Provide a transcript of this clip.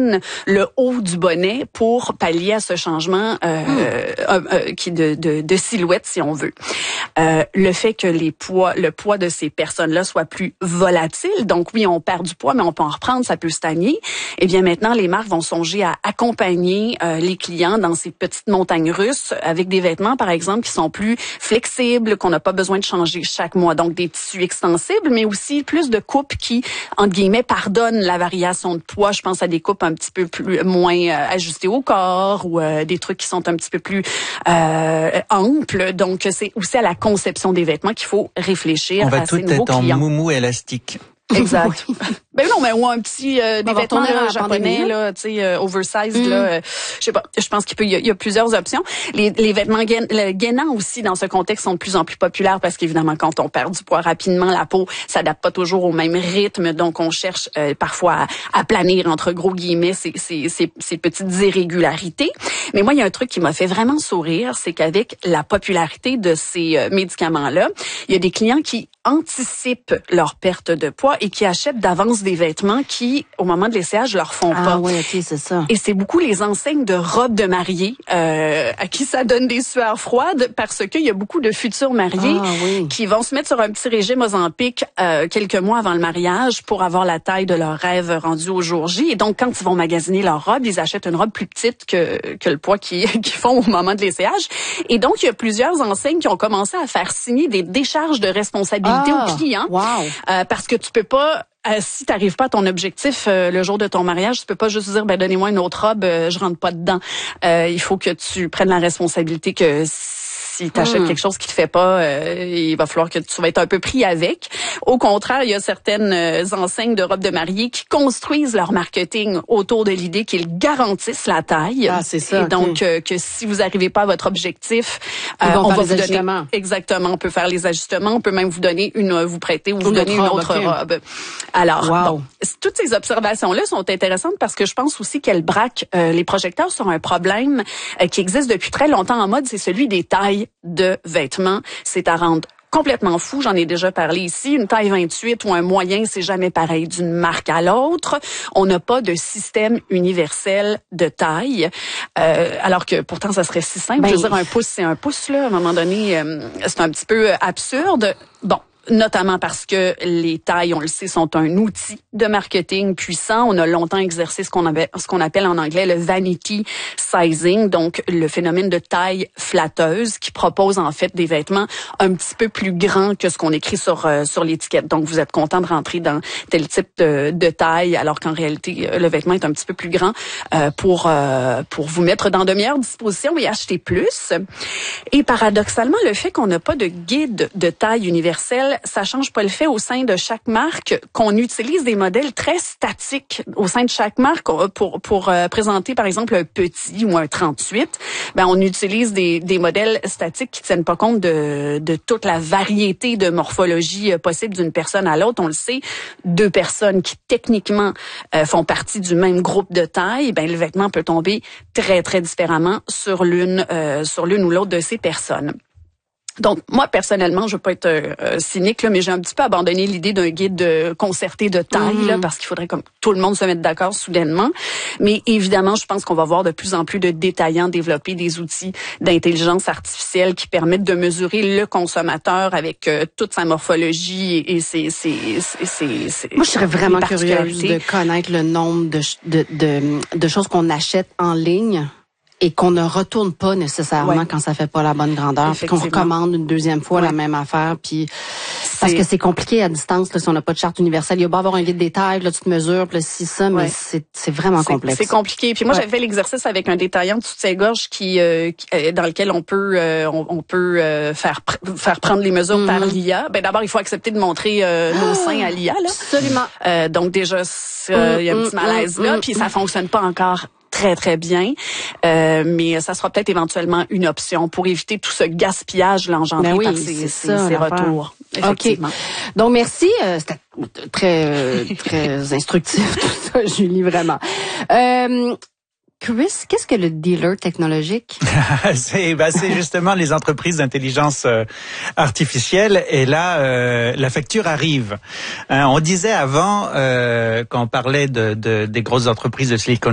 dessine le haut du bonnet pour pallier à ce changement qui de silhouette, si on veut. Le fait que le poids de ces personnes-là soit plus volatile, donc oui, on perd du poids, mais on peut en reprendre, ça peut stagner. Eh bien, maintenant, les marques vont songer à accompagner les clients dans ces petites montagnes russes avec des vêtements, par exemple, qui sont plus flexibles, qu'on n'a pas besoin de changer chaque mois. Donc, des tissus extensibles, mais aussi plus de coupes qui, entre guillemets, pardonnent la variation de poids. Je pense à des coupes un petit peu moins ajustées au corps ou des trucs qui sont un petit peu plus amples. Donc, c'est aussi à la conception des vêtements qu'il faut réfléchir à ces nouveaux clients. On va tout être en moumou élastique. Exact. Ben non, mais ou un petit des vêtements japonais là, tu sais oversized là, je sais pas, je pense qu'il y a plusieurs options. Les vêtements gainants aussi dans ce contexte sont de plus en plus populaires parce qu'évidemment quand on perd du poids rapidement, la peau s'adapte pas toujours au même rythme, donc on cherche parfois à planir entre gros guillemets ces petites irrégularités. Mais moi il y a un truc qui m'a fait vraiment sourire, c'est qu'avec la popularité de ces médicaments là, il y a des clients qui anticipent leur perte de poids et qui achètent d'avance des vêtements qui, au moment de l'essayage, leur font pas. Ah oui, ok, c'est ça. Et c'est beaucoup les enseignes de robes de mariée à qui ça donne des sueurs froides parce qu'il y a beaucoup de futurs mariés qui vont se mettre sur un petit régime Ozempic quelques mois avant le mariage pour avoir la taille de leur rêve rendu au jour J. Et donc, quand ils vont magasiner leur robe, ils achètent une robe plus petite que le poids qu'ils font au moment de l'essayage. Et donc, il y a plusieurs enseignes qui ont commencé à faire signer des décharges de responsabilité aux clients. Wow. Parce que tu peux pas, si tu n'arrives pas à ton objectif le jour de ton mariage, tu peux pas juste dire ben donnez-moi une autre robe, je rentre pas dedans. Il faut que tu prennes la responsabilité que si tu achètes quelque chose qui te fait pas, il va falloir que tu vas être un peu pris avec. Au contraire, il y a certaines enseignes de robes de mariée qui construisent leur marketing autour de l'idée qu'ils garantissent la taille. Ah, c'est ça. Et donc, que si vous n'arrivez pas à votre objectif, on va vous donner exactement. On peut faire les ajustements. On peut même vous donner vous prêter ou vous donner une autre robe. Alors, bon, toutes ces observations-là sont intéressantes parce que je pense aussi qu'elles braquent les projecteurs sur un problème qui existe depuis très longtemps en mode, c'est celui des tailles de vêtements. C'est à rendre complètement fou, j'en ai déjà parlé ici. Une taille 28 ou un moyen, c'est jamais pareil d'une marque à l'autre. On n'a pas de système universel de taille, alors que pourtant ça serait si simple. Je veux dire, un pouce, c'est un pouce là. À un moment donné, c'est un petit peu absurde. Bon. Notamment parce que les tailles, on le sait, sont un outil de marketing puissant. On a longtemps exercé ce qu'on appelle en anglais le vanity sizing, donc le phénomène de taille flatteuse qui propose en fait des vêtements un petit peu plus grands que ce qu'on écrit sur l'étiquette. Donc vous êtes content de rentrer dans tel type de taille, alors qu'en réalité le vêtement est un petit peu plus grand pour vous mettre dans de meilleures dispositions et acheter plus. Et paradoxalement, le fait qu'on n'a pas de guide de taille universelle, ça change pas le fait au sein de chaque marque qu'on utilise des modèles très statiques au sein de chaque marque pour présenter par exemple un petit ou un 38. Ben on utilise des modèles statiques qui tiennent pas compte de toute la variété de morphologie possible d'une personne à l'autre. On le sait, deux personnes qui techniquement font partie du même groupe de taille, ben le vêtement peut tomber très très différemment sur l'une ou l'autre de ces personnes. Donc, moi, personnellement, je veux pas être cynique, là, mais j'ai un petit peu abandonné l'idée d'un guide concerté de taille, là, parce qu'il faudrait comme tout le monde se mette d'accord soudainement. Mais évidemment, je pense qu'on va voir de plus en plus de détaillants développer des outils d'intelligence artificielle qui permettent de mesurer le consommateur avec toute sa morphologie et ses Moi, je serais vraiment curieuse de connaître le nombre de choses qu'on achète en ligne et qu'on ne retourne pas nécessairement quand ça fait pas la bonne grandeur, puis qu'on recommande une deuxième fois la même affaire, puis parce que c'est compliqué à distance là, si on n'a pas de charte universelle. Il y a beau avoir un guide des tailles, là tu te mesures, puis là, si ça, mais c'est vraiment complexe. C'est compliqué. Puis moi j'avais fait l'exercice avec un détaillant de soutien-gorge qui dans lequel on peut faire prendre les mesures par l'IA. Ben d'abord il faut accepter de montrer nos seins à l'IA là. Absolument. Donc déjà il y a un petit malaise là, puis ça fonctionne pas encore très, très bien. Mais ça sera peut-être éventuellement une option pour éviter tout ce gaspillage engendré par ces retours. Effectivement. Okay. Donc, merci. C'était très, très instructif tout ça, Julie, vraiment. Chris, qu'est-ce que le dealer technologique? C'est justement les entreprises d'intelligence artificielle. Et là, la facture arrive. On disait avant, quand on parlait des grosses entreprises de Silicon